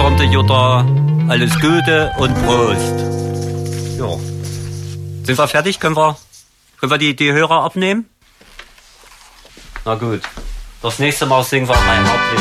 Tante Jutta, alles Gute und Prost. Ja. Sind wir fertig? Können wir die Hörer abnehmen? Na gut. Das nächste Mal singen wir ein Hauptlied.